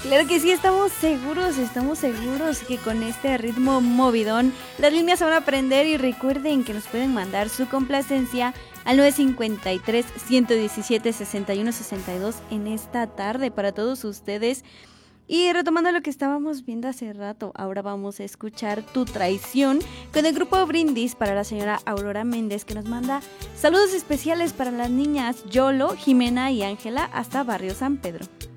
Claro que sí, estamos seguros que con este ritmo movidón las líneas se van a prender y recuerden que nos pueden mandar su complacencia al 953-117-6162 en esta tarde para todos ustedes. Y retomando lo que estábamos viendo hace rato, ahora vamos a escuchar Tu Traición con el grupo Brindis para la señora Aurora Méndez, que nos manda saludos especiales para las niñas Yolo, Jimena y Ángela hasta Barrio San Pedro.